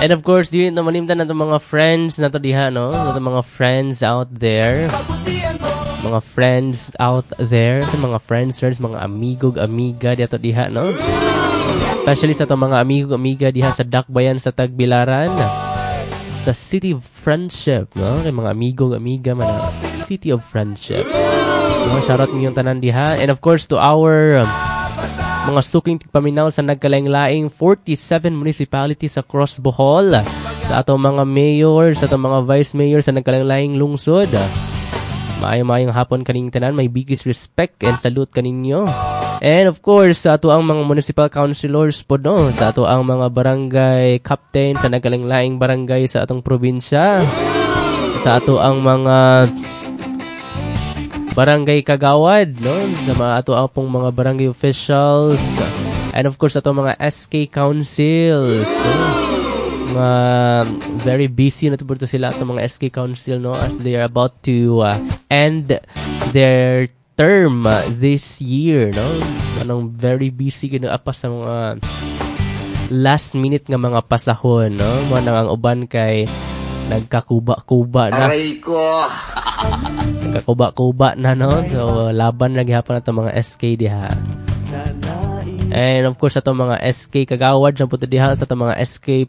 And of course, di naman imtan na itong mga friends na to diha, no? Itong mga friends out there. Mga friends out there. Mga friends, mga amigog, amiga dito diha, no? Especially sa itong mga amigog, amiga diha sa Dakbayan sa Tagbilaran. Sa City of Friendship, no? Kay mga amigog, amiga man na City of Friendship. No? Shoutout mo yung tanan diha. And of course, to our mga suking tigpaminaw sa nagkalaing-laing 47 municipalities across Bohol. Sa atong mga mayor, sa atong mga vice mayor sa nagkalaing-laing lungsod. Maayong hapon kaning tanan. May biggest respect and salute kaninyo. And of course, sa ato ang mga municipal councilors po, no? Sa ato ang mga barangay captain sa nagkalaing-laing barangay sa atong probinsya. Sa ato ang mga barangay kagawad, no? Sa mga ato ang pong mga barangay officials. And of course, ato mga SK councils. No? Mga very busy na tuburto sila ato mga SK council, no? As they are about to end their term this year, no? Anong very busy kinaapa sa mga last minute nga mga pasahon, no? Mga ang uban kay nagkakuba-kuba na. Aray ko! Nagkakuba-kuba na, no? So, laban na gihapon na mga SK diha. And of course, ato mga SK kagawad sa puto diha sa ato mga SK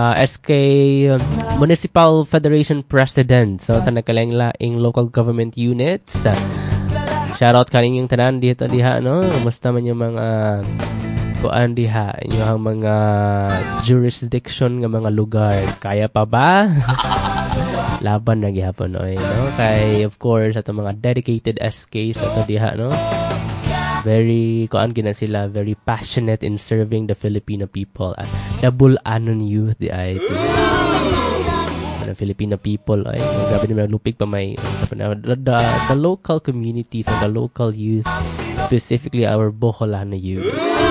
Municipal Federation President. So, sa nagkalaing-laing local government units. Shoutout kaninyong tanan dito diha, no? Musta man yung mga kuan diha, yung mga jurisdiction ng mga lugar. Kaya pa ba? Laban na gihapon, no? Kay of course ato mga dedicated SKs ato diha, no? Very kuan gina sila, very passionate in serving the Filipino people at the Bulanon youth di ay the Filipino people ay grabe naman lupig pa may the local communities and the local youth, specifically our Boholano youth.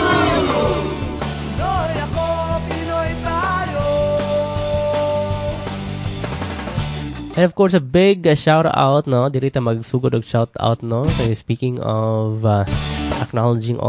And of course, a big shout out, no? Dirita magsugod og shout out, no? So, speaking of acknowledging all